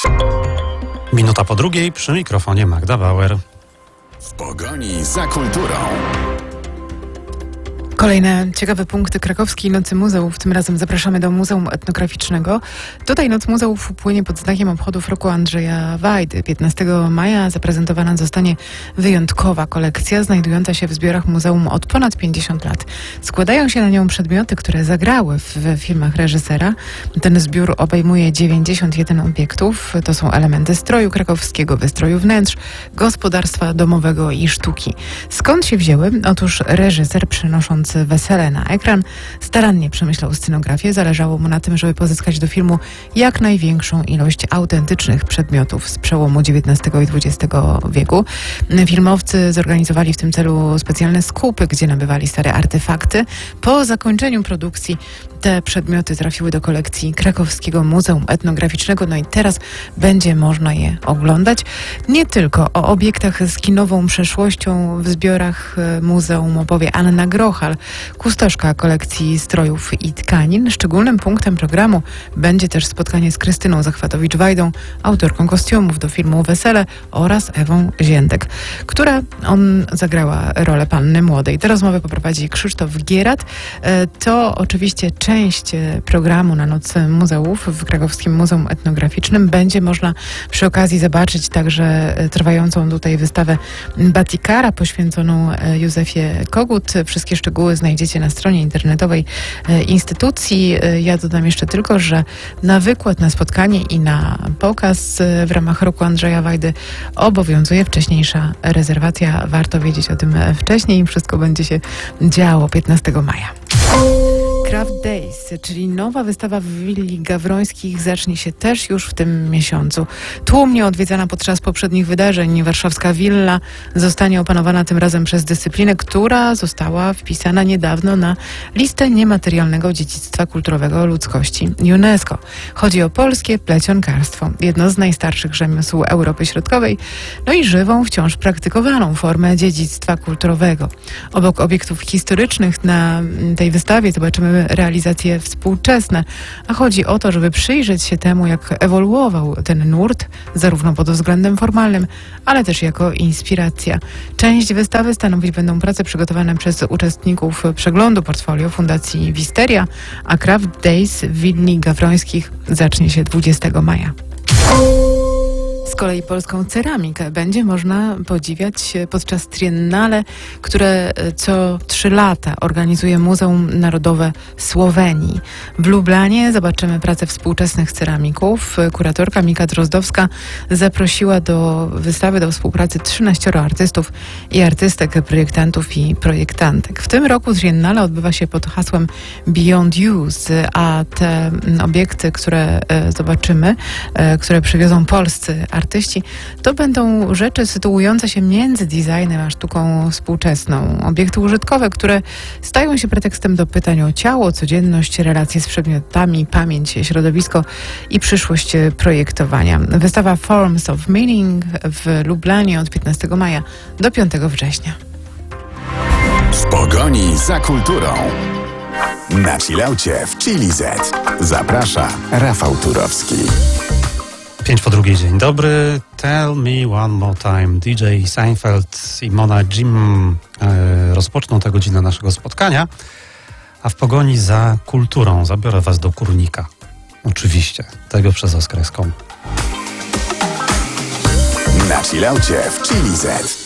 Minuta po drugiej, przy mikrofonie Magda Bauer. W pogoni za kulturą. Kolejne ciekawe punkty krakowskiej Nocy Muzeów. Tym razem zapraszamy do Muzeum Etnograficznego. Tutaj Noc Muzeów upłynie pod znakiem obchodów roku Andrzeja Wajdy. 15 maja zaprezentowana zostanie wyjątkowa kolekcja znajdująca się w zbiorach muzeum od ponad 50 lat. Składają się na nią przedmioty, które zagrały w filmach reżysera. Ten zbiór obejmuje 91 obiektów. To są elementy stroju krakowskiego, wystroju wnętrz, gospodarstwa domowego i sztuki. Skąd się wzięły? Otóż reżyser przynosząc wesele na ekran starannie przemyślał scenografię. Zależało mu na tym, żeby pozyskać do filmu jak największą ilość autentycznych przedmiotów z przełomu XIX i XX wieku. Filmowcy zorganizowali w tym celu specjalne skupy, gdzie nabywali stare artefakty. Po zakończeniu produkcji te przedmioty trafiły do kolekcji Krakowskiego Muzeum Etnograficznego. No i teraz będzie można je oglądać. Nie tylko o obiektach z kinową przeszłością w zbiorach muzeum opowie Anna Grochal, kustoszka kolekcji strojów i tkanin. Szczególnym punktem programu będzie też spotkanie z Krystyną Zachwatowicz-Wajdą, autorką kostiumów do filmu Wesele, oraz Ewą Ziętek, która zagrała rolę panny młodej. Tę rozmowę poprowadzi Krzysztof Gierat. To oczywiście część programu na Noc Muzeów w Krakowskim Muzeum Etnograficznym. Będzie można przy okazji zobaczyć także trwającą tutaj wystawę Batikara poświęconą Józefie Kogut. Wszystkie szczegóły znajdziecie na stronie internetowej instytucji. Ja dodam jeszcze tylko, że na wykład, na spotkanie i na pokaz w ramach roku Andrzeja Wajdy obowiązuje wcześniejsza rezerwacja. Warto wiedzieć o tym wcześniej. Wszystko będzie się działo 15 maja. Craft Days, czyli nowa wystawa w Willi Gawrońskich, zacznie się też już w tym miesiącu. Tłumnie odwiedzana podczas poprzednich wydarzeń, warszawska willa zostanie opanowana tym razem przez dyscyplinę, która została wpisana niedawno na listę niematerialnego dziedzictwa kulturowego ludzkości UNESCO. Chodzi o polskie plecionkarstwo, jedno z najstarszych rzemiosł Europy Środkowej, no i żywą, wciąż praktykowaną formę dziedzictwa kulturowego. Obok obiektów historycznych na tej wystawie zobaczymy realizacje współczesne, a chodzi o to, żeby przyjrzeć się temu, jak ewoluował ten nurt, zarówno pod względem formalnym, ale też jako inspiracja. Część wystawy stanowić będą prace przygotowane przez uczestników przeglądu portfolio Fundacji Wisteria, a Craft Days w Willi Gawrońskich zacznie się 20 maja. Z kolei polską ceramikę będzie można podziwiać podczas triennale, które co 3 lata organizuje Muzeum Narodowe Słowenii. W Lublanie zobaczymy pracę współczesnych ceramików. Kuratorka Mika Drozdowska zaprosiła do wystawy, do współpracy 13 artystów i artystek, projektantów i projektantek. W tym roku triennale odbywa się pod hasłem Beyond Use, a te obiekty, które zobaczymy, które przywiozą polscy artyści, to będą rzeczy sytuujące się między designem a sztuką współczesną. Obiekty użytkowe, które stają się pretekstem do pytań o ciało, codzienność, relacje z przedmiotami, pamięć, środowisko i przyszłość projektowania. Wystawa Forms of Meaning w Lublanie od 15 maja do 5 września. W pogoni za kulturą. Na chillaucie w Chili Z. Zaprasza Rafał Turowski. 5 po drugiej, dzień dobry. Tell me one more time. DJ Seinfeld i Mona Jim rozpoczną tę godzinę naszego spotkania, a w pogoni za kulturą zabiorę was do Kurnika. Oczywiście, tego przez Oskreską. Na chillaucie w Chili Z.